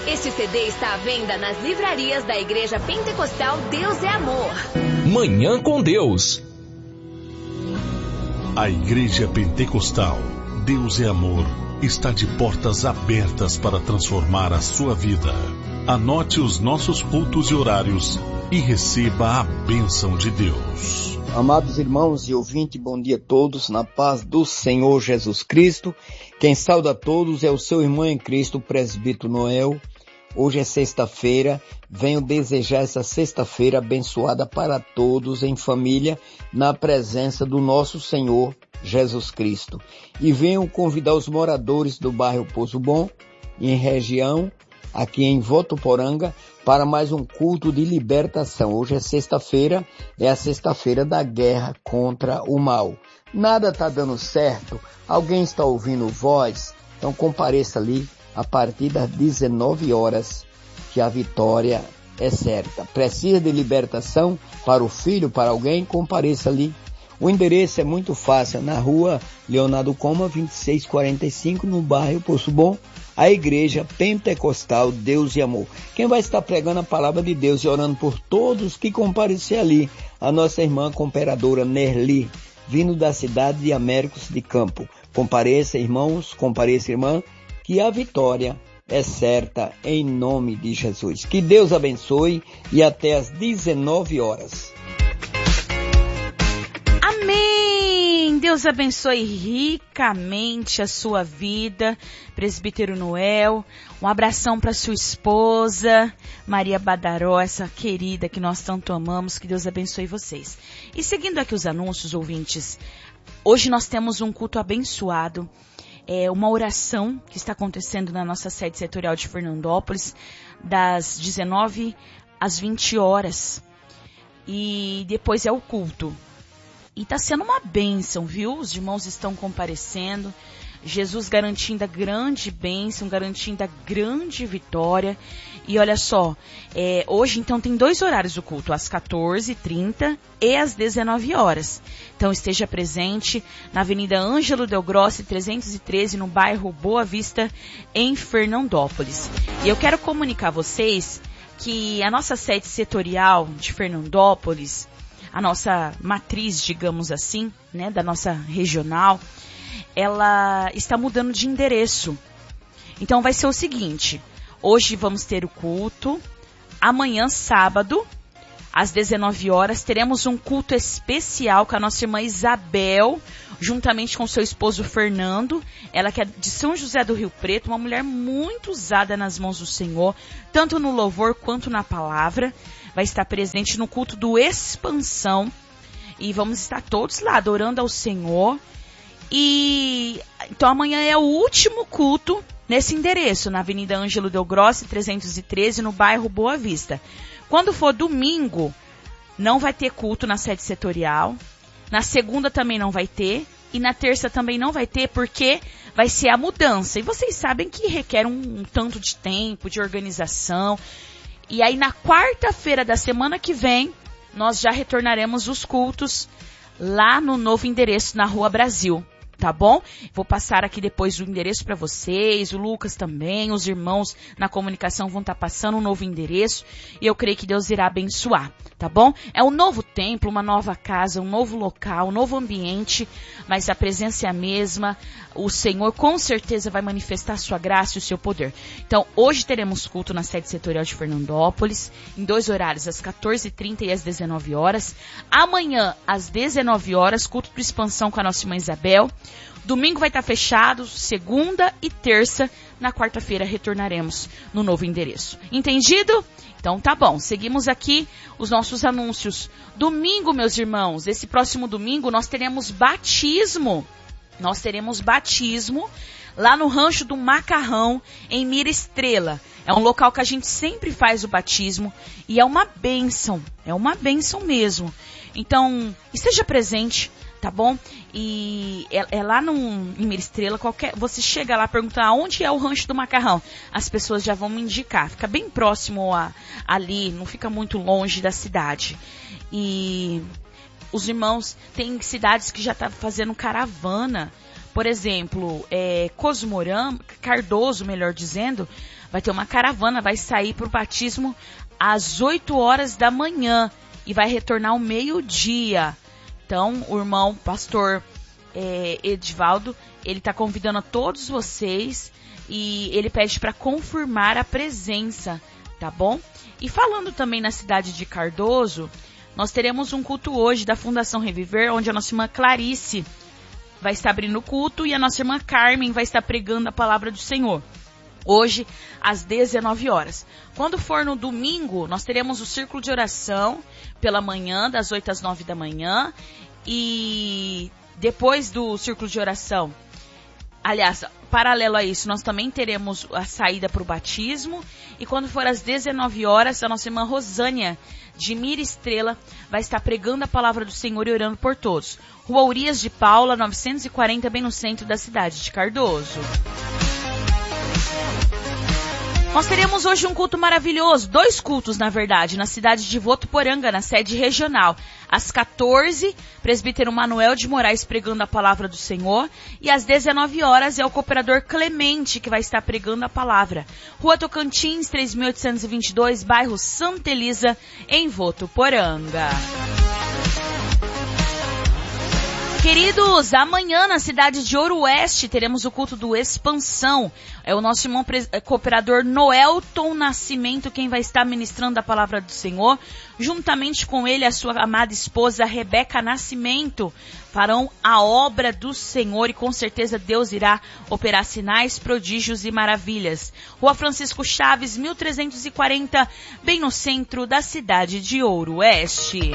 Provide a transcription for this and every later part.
Este CD está à venda nas livrarias da Igreja Pentecostal Deus é Amor. Manhã com Deus. A Igreja Pentecostal Deus é Amor está de portas abertas para transformar a sua vida. Anote os nossos cultos e horários e receba a bênção de Deus. Amados irmãos e ouvintes, bom dia a todos, na paz do Senhor Jesus Cristo. Quem sauda a todos é o seu irmão em Cristo, o presbítero Noel. Hoje é sexta-feira, venho desejar essa sexta-feira abençoada para todos em família, na presença do nosso Senhor Jesus Cristo. E venho convidar os moradores do bairro Poço Bom, em região, aqui em Votuporanga, para mais um culto de libertação. Hoje é sexta-feira, é a sexta-feira da guerra contra o mal. Nada está dando certo, alguém está ouvindo voz, então compareça ali a partir das 19 horas, que a vitória é certa. Precisa de libertação para o filho, para alguém, compareça ali. O endereço é muito fácil, na rua Leonardo Coma, 2645, no bairro Poço Bom, a Igreja Pentecostal Deus e Amor. Quem vai estar pregando a palavra de Deus e orando por todos que comparecer ali, a nossa irmã cooperadora Nerli, vindo da cidade de Américos de Campo. Compareça, irmãos, compareça, irmã, que a vitória é certa em nome de Jesus. Que Deus abençoe e até às 19 horas. Amém! Deus abençoe ricamente a sua vida, presbítero Noel. Um abração para sua esposa, Maria Badaró, essa querida que nós tanto amamos. Que Deus abençoe vocês. E seguindo aqui os anúncios, ouvintes, hoje nós temos um culto abençoado. É uma oração que está acontecendo na nossa sede setorial de Fernandópolis, das 19 às 20 horas. E depois é o culto. E está sendo uma bênção, viu? Os irmãos estão comparecendo. Jesus garantindo a grande bênção, garantindo a grande vitória. E olha só, hoje então tem 2 horários do culto, às 14h30 e às 19 horas. Então esteja presente na Avenida Ângelo Del Grossi, 313, no bairro Boa Vista, em Fernandópolis. E eu quero comunicar a vocês que a nossa sede setorial de Fernandópolis, a nossa matriz, digamos assim, né, da nossa regional, ela está mudando de endereço. Então vai ser o seguinte: hoje vamos ter o culto, amanhã, sábado, às 19 horas, teremos um culto especial com a nossa irmã Isabel, juntamente com seu esposo Fernando, ela que é de São José do Rio Preto, uma mulher muito usada nas mãos do Senhor, tanto no louvor quanto na palavra. Vai estar presente no culto do Expansão, e vamos estar todos lá adorando ao Senhor. E então amanhã é o último culto nesse endereço, na Avenida Ângelo Del Grossi, 313, no bairro Boa Vista. Quando for domingo, não vai ter culto na sede setorial. Na segunda também não vai ter. E na terça também não vai ter, porque vai ser a mudança. E vocês sabem que requer um tanto de tempo, de organização. E aí na quarta-feira da semana que vem, nós já retornaremos os cultos lá no novo endereço, na Rua Brasil. Tá bom? Vou passar aqui depois o endereço para vocês, o Lucas também, os irmãos na comunicação vão estar passando um novo endereço e eu creio que Deus irá abençoar, tá bom? É um novo templo, uma nova casa, um novo local, um novo ambiente, mas a presença é a mesma. O Senhor com certeza vai manifestar a sua graça e o seu poder. Então, hoje teremos culto na sede setorial de Fernandópolis, em 2 horários, às 14h30 e às 19 horas. Amanhã, às 19 horas, culto de expansão com a nossa irmã Isabel. Domingo vai estar fechado, segunda e terça. Na quarta-feira retornaremos no novo endereço. Entendido? Então tá bom, seguimos aqui os nossos anúncios. Domingo, meus irmãos, esse próximo domingo nós teremos batismo. Nós teremos batismo lá no Rancho do Macarrão, em Mira Estrela. É um local que a gente sempre faz o batismo e é uma bênção mesmo. Então, esteja presente, tá bom? E é lá em Mira Estrela, você chega lá, pergunta aonde é o Rancho do Macarrão. As pessoas já vão me indicar. Fica bem próximo ali, não fica muito longe da cidade. E os irmãos, tem cidades que já estão fazendo caravana por exemplo, Cardoso, melhor dizendo, vai ter uma caravana, vai sair para o batismo às 8 horas da manhã e vai retornar ao meio-dia. Então, o irmão pastor Edivaldo, ele está convidando a todos vocês e ele pede para confirmar a presença, tá bom? E falando também na cidade de Cardoso, nós teremos um culto hoje da Fundação Reviver, onde a nossa irmã Clarice vai estar abrindo o culto e a nossa irmã Carmen vai estar pregando a palavra do Senhor. Hoje, às 19 horas. Quando for no domingo, nós teremos o círculo de oração pela manhã, das 8 às 9 da manhã. E depois do círculo de oração, aliás, paralelo a isso, nós também teremos a saída para o batismo. E quando for às 19 horas, a nossa irmã Rosânia, de Mira Estrela, vai estar pregando a palavra do Senhor e orando por todos. Rua Urias de Paula, 940, bem no centro da cidade de Cardoso. Nós teremos hoje um culto maravilhoso, 2 cultos na verdade, na cidade de Votuporanga, na sede regional. Às 14, presbítero Manuel de Moraes pregando a palavra do Senhor. E às 19 horas é o cooperador Clemente que vai estar pregando a palavra. Rua Tocantins, 3822, bairro Santa Elisa, em Votuporanga. Queridos, amanhã na cidade de Ouro Oeste teremos o culto do Expansão. É o nosso irmão cooperador Noelton Nascimento quem vai estar ministrando a palavra do Senhor. Juntamente com ele, a sua amada esposa Rebeca Nascimento farão a obra do Senhor e com certeza Deus irá operar sinais, prodígios e maravilhas. Rua Francisco Chaves, 1340, bem no centro da cidade de Ouro Oeste.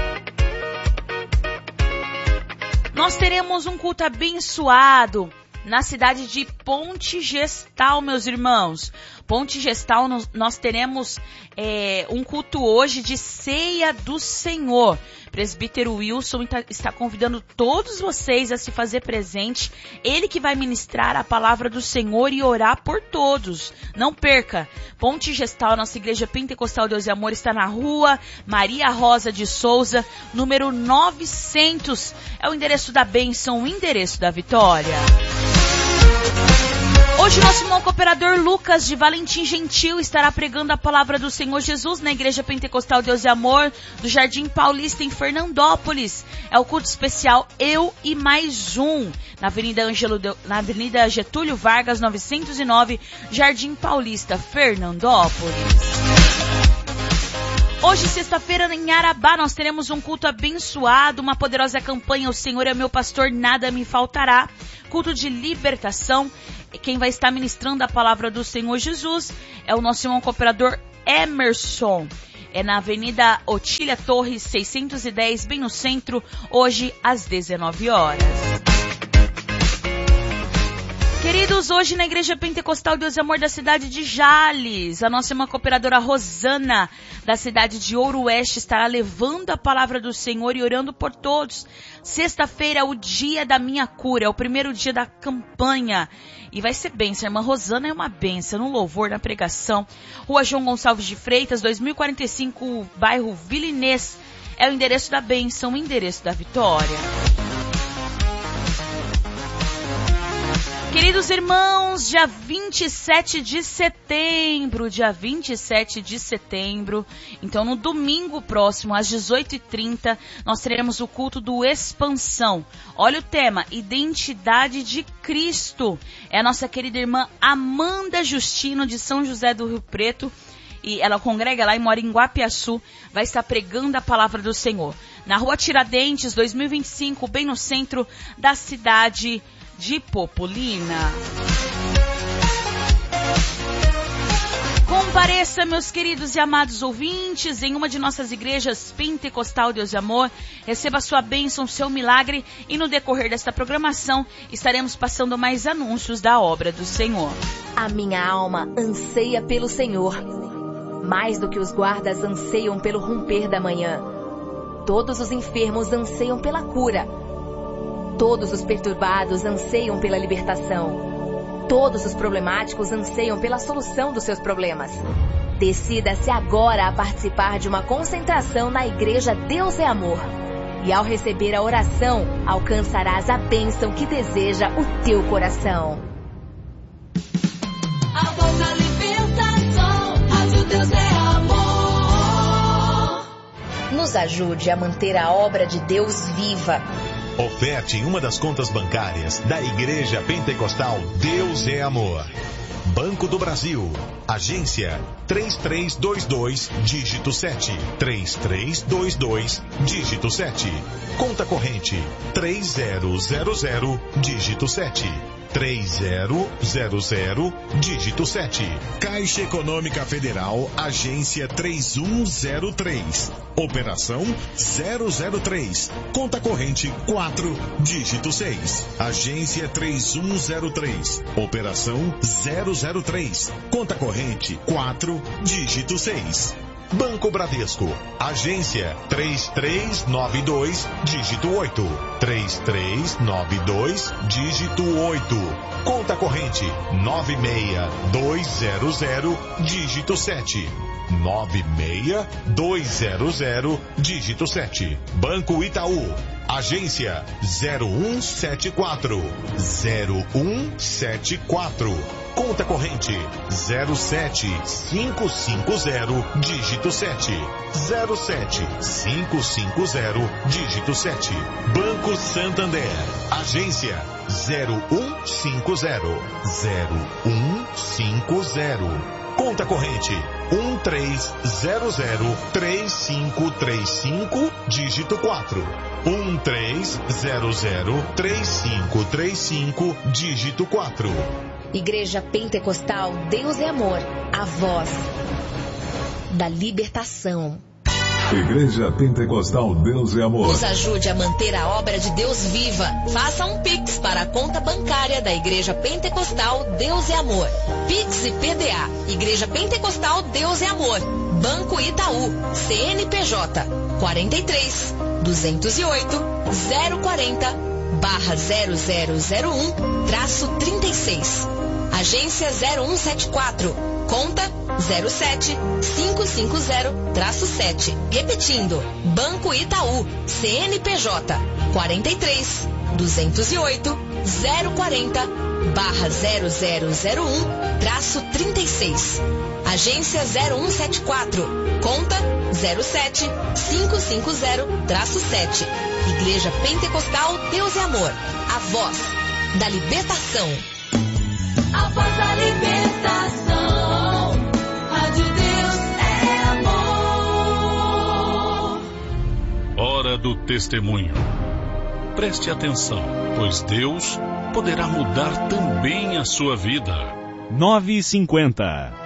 Nós teremos um culto abençoado na cidade de Ponte Gestal, meus irmãos. Ponte Gestal, nós teremos um culto hoje de ceia do Senhor. Presbítero Wilson está convidando todos vocês a se fazer presente. Ele que vai ministrar a palavra do Senhor e orar por todos. Não perca. Ponte Gestal, nossa igreja pentecostal Deus e Amor, está na rua Maria Rosa de Souza, número 900. É o endereço da bênção, o endereço da vitória. Hoje nosso irmão cooperador Lucas de Valentim Gentil estará pregando a palavra do Senhor Jesus na Igreja Pentecostal Deus e Amor do Jardim Paulista em Fernandópolis. É o culto especial Eu e Mais Um, na Avenida Getúlio Vargas 909, Jardim Paulista, Fernandópolis. Hoje, sexta-feira, em Arabá, nós teremos um culto abençoado, uma poderosa campanha, o Senhor é meu pastor, nada me faltará. Culto de libertação. Quem vai estar ministrando a palavra do Senhor Jesus é o nosso irmão cooperador Emerson. É na Avenida Otília Torres, 610, bem no centro, hoje às 19 horas. Queridos, hoje na Igreja Pentecostal Deus e Amor da cidade de Jales, a nossa irmã cooperadora Rosana, da cidade de Ouro Oeste, estará levando a palavra do Senhor e orando por todos. Sexta-feira é o dia da minha cura, é o primeiro dia da campanha. E vai ser bênção, a irmã Rosana é uma bênção, no louvor, na pregação. Rua João Gonçalves de Freitas, 2045, bairro Vilinês. É o endereço da bênção, o endereço da vitória. Queridos irmãos, dia 27 de setembro, então no domingo próximo, às 18h30, nós teremos o culto do Expansão. Olha o tema, Identidade de Cristo. É a nossa querida irmã Amanda Justino, de São José do Rio Preto, e ela congrega lá e mora em Guapiaçu, vai estar pregando a palavra do Senhor. Na rua Tiradentes, 2025, bem no centro da cidade de Popolina. Compareça, meus queridos e amados ouvintes, em uma de nossas igrejas Pentecostal Deus e Amor, receba sua bênção, seu milagre, e no decorrer desta programação estaremos passando mais anúncios da obra do Senhor. A minha alma anseia pelo Senhor, mais do que os guardas anseiam pelo romper da manhã. Todos os enfermos anseiam pela cura. Todos os perturbados anseiam pela libertação. Todos os problemáticos anseiam pela solução dos seus problemas. Decida-se agora a participar de uma concentração na Igreja Deus é Amor. E ao receber a oração, alcançarás a bênção que deseja o teu coração. A voz da libertação, Rádio Deus é amor. Nos ajude a manter a obra de Deus viva. Oferte em uma das contas bancárias da Igreja Pentecostal Deus é Amor. Banco do Brasil, agência 3322, dígito 7, 3322, dígito 7. Conta corrente 3000, dígito 7. 3000, dígito 7. Caixa Econômica Federal, agência 3103. Operação 003. Conta corrente 4, dígito 6. Agência 3103. Operação 003. Conta corrente 4, dígito 6. Banco Bradesco, agência 3392, dígito 8. 3392, dígito 8. Conta corrente 96200, dígito 7. 96200, dígito 7. Banco Itaú, agência 0174. 0174. Conta corrente 07550, dígito 7. 07550, dígito 7. Banco Santander, agência 0150. 0150. Conta corrente 13003535, dígito 4. 13003535, dígito 4. Igreja Pentecostal Deus é Amor, a voz da libertação. Igreja Pentecostal Deus é Amor. Nos ajude a manter a obra de Deus viva. Faça um Pix para a conta bancária da Igreja Pentecostal Deus é Amor. Pix e PDA, Igreja Pentecostal Deus é Amor. Banco Itaú, CNPJ 43 208 040 /0001-36. Agência 0174. Conta 07550-7. Repetindo, Banco Itaú, CNPJ 43 208 040 /0001-36. Agência 0174. Conta 07550-7. Igreja Pentecostal Deus é Amor, a voz da libertação. A voz da libertação, Rádio Deus é amor. Hora do testemunho. Preste atenção, pois Deus poderá mudar também a sua vida. 9h50.